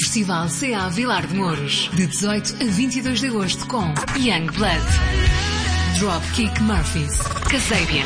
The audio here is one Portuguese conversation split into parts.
Festival CA Vilar de Mouros, de 18 a 22 de agosto com Young Blood, Dropkick Murphys, Kasabian,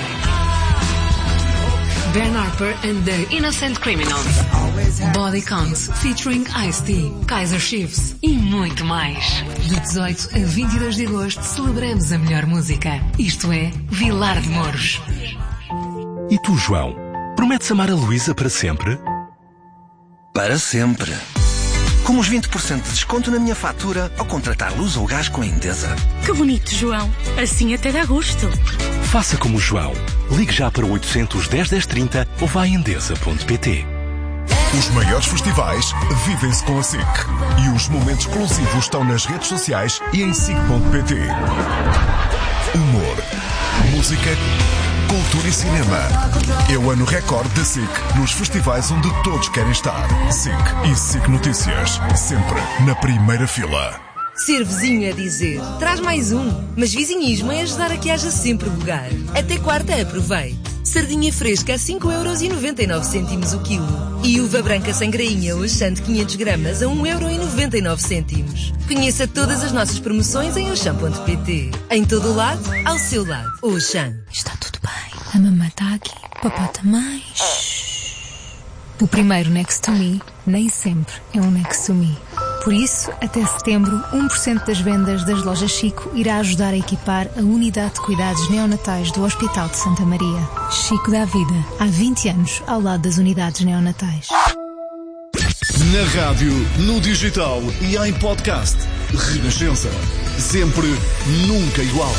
Ben Harper and the Innocent Criminals, Body Count featuring Ice-T, Kaiser Chiefs e muito mais. De 18 a 22 de agosto celebramos a melhor música. Isto é Vilar de Mouros. E tu, João, prometes amar a Luísa para sempre? Para sempre. Com uns 20% de desconto na minha fatura ao contratar luz ou gás com a Endesa. Que bonito, João. Assim até dá gosto. Faça como o João. Ligue já para o 810 1030 ou vá a endesa.pt. Os maiores festivais vivem-se com a SIC. E os momentos exclusivos estão nas redes sociais e em SIC.pt. Humor, música, cultura e cinema. É o ano recorde da SIC nos festivais onde todos querem estar. SIC e SIC Notícias, sempre na primeira fila. Ser vizinho é dizer, traz mais um. Mas vizinhismo é ajudar a que haja sempre lugar. Até quarta aproveite. Sardinha fresca a 5,99€ o quilo. E uva branca sem grainha ou achante 500 gramas a 1,99€. Conheça todas as nossas promoções em Auchan.pt. Em todo o lado, ao seu lado. Auchan. Está tudo bem. A mamãe está aqui. Papá também. O primeiro Next to Me nem sempre é um Next to Me. Por isso, até setembro, 1% das vendas das lojas Chico irá ajudar a equipar a unidade de cuidados neonatais do Hospital de Santa Maria. Chico dá vida. Há 20 anos, ao lado das unidades neonatais. Na rádio, no digital e em podcast. Renascença. Sempre, nunca igual.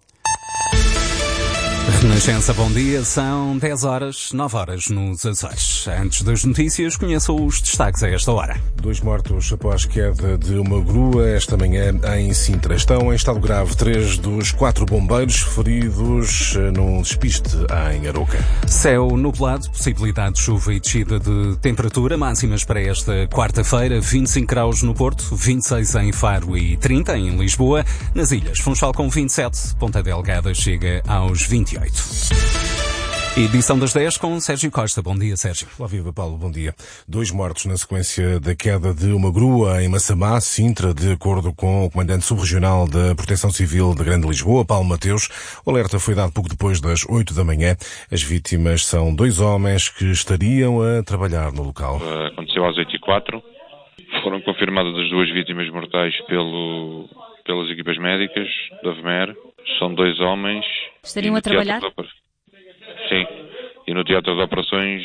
Renascença, bom dia. São 10 horas, 9 horas nos Açores. Antes das notícias, conheçam os destaques a esta hora. 2 mortos após queda de uma grua esta manhã em Sintra. Estão em estado grave 3 dos 4 bombeiros feridos num despiste em Aroca. Céu nublado, possibilidade de chuva e descida de temperatura. Máximas para esta quarta-feira: 25 graus no Porto, 26 em Faro e 30 em Lisboa. Nas ilhas, Funchal com 27, Ponta Delgada chega aos 28. Edição das 10 com Sérgio Costa. Bom dia, Sérgio. Olá, viva Paulo, bom dia. 2 mortos na sequência da queda de uma grua em Massamá, Sintra, de acordo com o comandante subregional da Proteção Civil da Grande Lisboa, Paulo Mateus. O alerta foi dado pouco depois das 8 da manhã. As vítimas são 2 homens que estariam a trabalhar no local. Aconteceu às 8h04. Foram confirmadas as 2 vítimas mortais pelas equipas médicas da VMER. São 2 homens. Estariam a trabalhar? Sim. E no teatro de operações,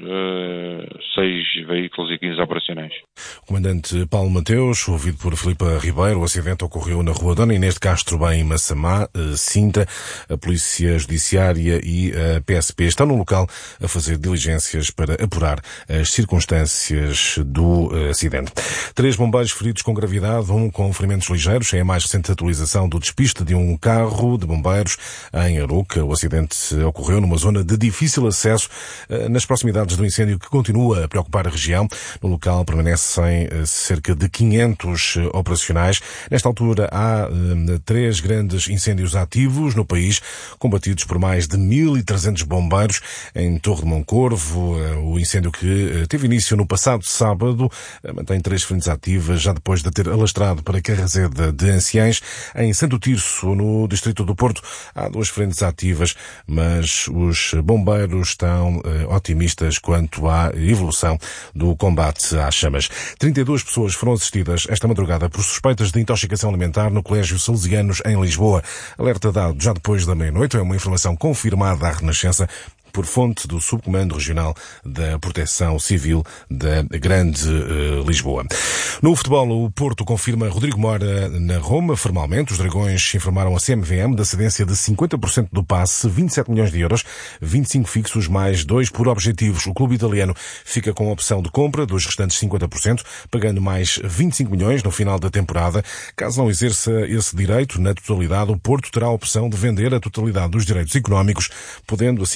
6 veículos e 15 operacionais. O comandante Paulo Mateus, ouvido por Filipa Ribeiro, o acidente ocorreu na rua Dona Inês de Castro, em Massamá, Sintra. A Polícia Judiciária e a PSP estão no local a fazer diligências para apurar as circunstâncias do acidente. 3 bombeiros feridos com gravidade, 1 com ferimentos ligeiros. É a mais recente atualização do despiste de um carro de bombeiros em Aroca. O acidente ocorreu numa zona de difícil acesso nas proximidades do incêndio que continua a preocupar a região. No local permanecem cerca de 500 operacionais. Nesta altura há 3 grandes incêndios ativos no país, combatidos por mais de 1.300 bombeiros. Em Torre de Moncorvo, o incêndio que teve início no passado sábado mantém 3 frentes ativas, já depois de ter alastrado para Carrazeda de Anciães. Em Santo Tirso, no distrito do Porto, há 2 frentes ativas, mas os bombeiros estão otimistas quanto à evolução do combate às chamas. 32 pessoas foram assistidas esta madrugada por suspeitas de intoxicação alimentar no Colégio Salesianos em Lisboa. Alerta dado já depois da meia-noite, é uma informação confirmada à Renascença por fonte do Subcomando Regional da Proteção Civil da Grande Lisboa. No futebol, o Porto confirma Rodrigo Mora na Roma. Formalmente, os Dragões informaram a CMVM da cedência de 50% do passe, 27 milhões de euros, 25 fixos mais 2 por objetivos. O clube italiano fica com a opção de compra dos restantes 50%, pagando mais 25 milhões no final da temporada. Caso não exerça esse direito na totalidade, o Porto terá a opção de vender a totalidade dos direitos económicos, podendo assim garantir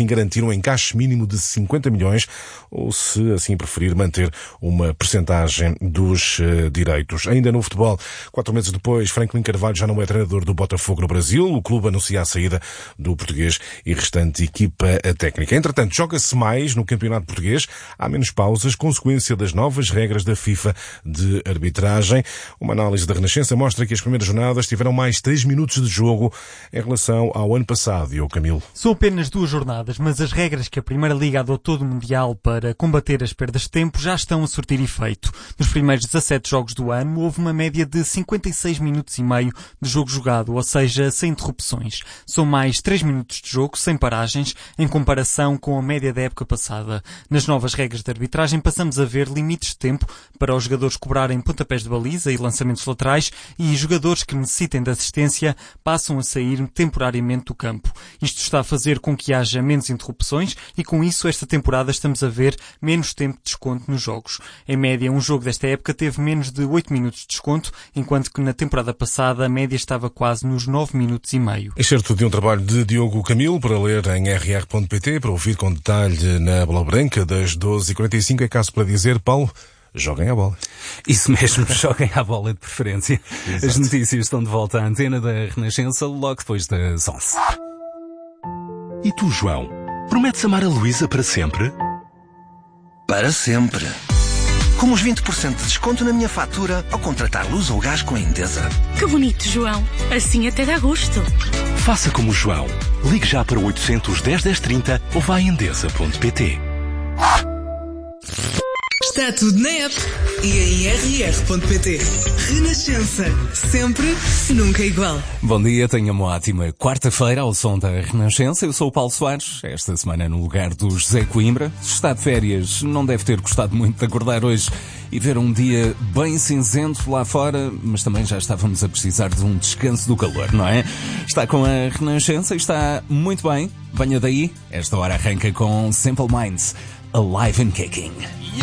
um encaixe mínimo de 50 milhões ou, se assim preferir, manter uma percentagem dos direitos. Ainda no futebol, 4 meses depois, Franklin Carvalho já não é treinador do Botafogo no Brasil. O clube anuncia a saída do português e restante equipa técnica. Entretanto, joga-se mais no campeonato português. Há menos pausas, consequência das novas regras da FIFA de arbitragem. Uma análise da Renascença mostra que as primeiras jornadas tiveram mais 3 minutos de jogo em relação ao ano passado. E o Camilo. São apenas 2 jornadas, mas as regras que a Primeira Liga adotou do Mundial para combater as perdas de tempo já estão a surtir efeito. Nos primeiros 17 jogos do ano, houve uma média de 56 minutos e meio de jogo jogado, ou seja, sem interrupções. São mais 3 minutos de jogo, sem paragens, em comparação com a média da época passada. Nas novas regras de arbitragem, passamos a ver limites de tempo para os jogadores cobrarem pontapés de baliza e lançamentos laterais, e jogadores que necessitem de assistência passam a sair temporariamente do campo. Isto está a fazer com que haja menos interrupções e, com isso, esta temporada estamos a ver menos tempo de desconto nos jogos. Em média, um jogo desta época teve menos de 8 minutos de desconto, enquanto que na temporada passada a média estava quase nos 9 minutos e meio. Excerto de um trabalho de Diogo Camilo para ler em rr.pt, para ouvir com detalhe na Bola Branca das 12h45. É caso para dizer, Paulo, joguem a bola. Isso mesmo, joguem à bola de preferência. Exato. As notícias estão de volta à antena da Renascença logo depois das 11. E tu, João, prometes amar a Luísa para sempre? Para sempre. Com os 20% de desconto na minha fatura ao contratar luz ou gás com a Endesa. Que bonito, João. Assim até dá gosto. Faça como o João. Ligue já para o 810 1030 ou vá a endesa.pt. Está tudo na app e em rr.pt. Renascença. Sempre, nunca igual. Bom dia, tenha uma ótima quarta-feira ao som da Renascença. Eu sou o Paulo Soares, esta semana no lugar do José Coimbra. Se está de férias, não deve ter gostado muito de acordar hoje e ver um dia bem cinzento lá fora, mas também já estávamos a precisar de um descanso do calor, não é? Está com a Renascença e está muito bem. Venha daí, esta hora arranca com Simple Minds, Alive and Kicking.